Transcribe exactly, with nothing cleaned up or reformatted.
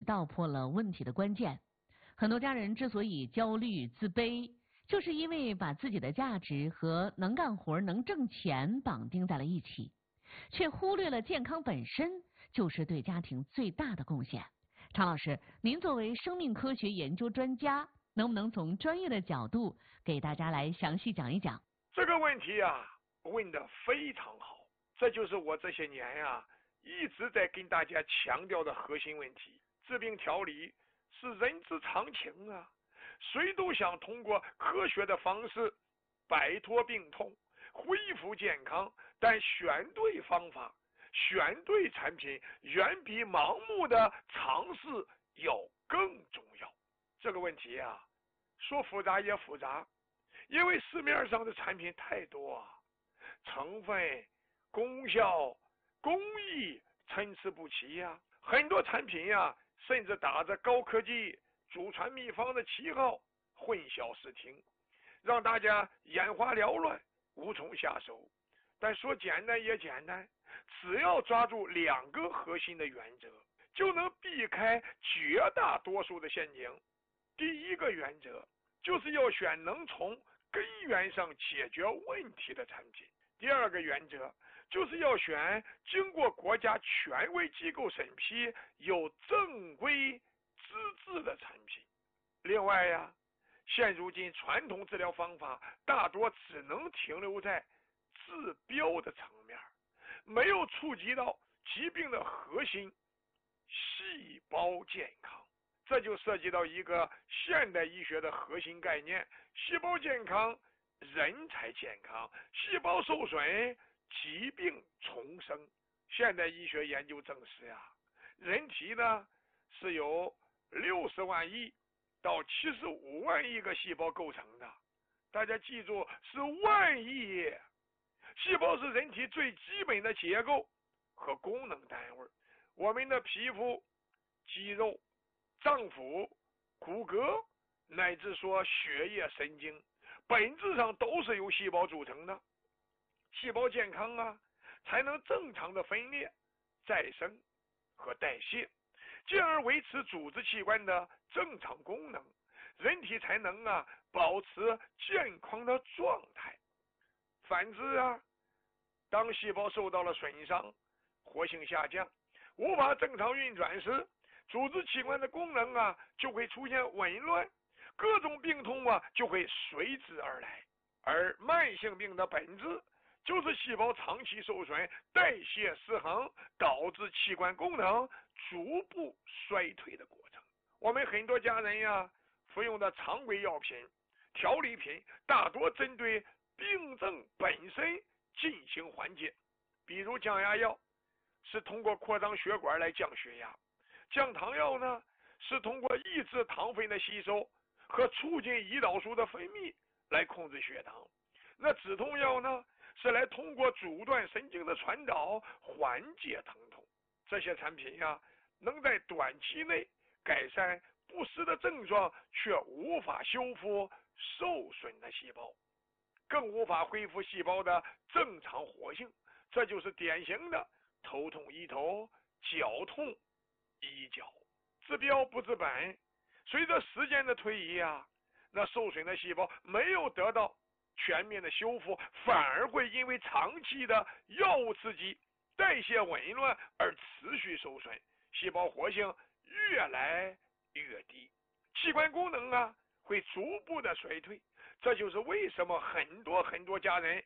道破了问题的关键。很多家人之所以焦虑自卑，就是因为把自己的价值和能干活能挣钱绑定在了一起，却忽略了健康本身就是对家庭最大的贡献。常老师，您作为生命科学研究专家，能不能从专业的角度给大家来详细讲一讲？ 这个问题啊，问得非常好，这就是我这些年呀、啊、一直在跟大家强调的核心问题。治病调理是人之常情啊，谁都想通过科学的方式摆脱病痛，恢复健康，但选对方法，选对产品，远比盲目的尝试要更重要。这个问题啊，说复杂也复杂，因为市面上的产品太多啊，成分、功效、工艺参差不齐呀、啊，很多产品呀、啊，甚至打着高科技、祖传秘方的旗号，混淆视听，让大家眼花缭乱，无从下手。但说简单也简单，只要抓住两个核心的原则，就能避开绝大多数的陷阱。第一个原则就是要选能从根源上解决问题的产品。第二个原则就是要选经过国家权威机构审批、有正规资质的产品。另外呀，现如今传统治疗方法大多只能停留在治标的层面，没有触及到疾病的核心——细胞健康。这就涉及到一个现代医学的核心概念：细胞健康，人才健康；细胞受损，疾病重生。现代医学研究证实呀，人体呢是由六十万亿到七十五万亿个细胞构成的。大家记住，是万亿。细胞是人体最基本的结构和功能单位。我们的皮肤、肌肉、脏腑、骨骼，乃至说血液、神经，本质上都是由细胞组成的。细胞健康啊，才能正常的分裂、再生和代谢，进而维持组织器官的正常功能，人体才能啊保持健康的状态。反之啊，当细胞受到了损伤，活性下降，无法正常运转时，组织器官的功能啊就会出现紊乱，各种病痛啊就会随之而来。而慢性病的本质就是细胞长期受损，代谢失衡，导致器官功能逐步衰退的过程。我们很多家人呀，服用的常规药品、调理品大多针对病症本身进行缓解。比如降压药是通过扩张血管来降血压，降糖药呢是通过抑制糖分的吸收和促进胰岛素的分泌来控制血糖。那止痛药呢是来通过阻断神经的传导缓解疼痛。这些产品呀，能在短期内改善不适的症状，却无法修复受损的细胞，更无法恢复细胞的正常活性。这就是典型的头痛医头，脚痛医脚，治标不治本。随着时间的推移啊，那受损的细胞没有得到全面的修复，反而会因为长期的药物刺激、代谢紊乱而持续受损，细胞活性越来越低，器官功能啊会逐步的衰退。这就是为什么很多很多家人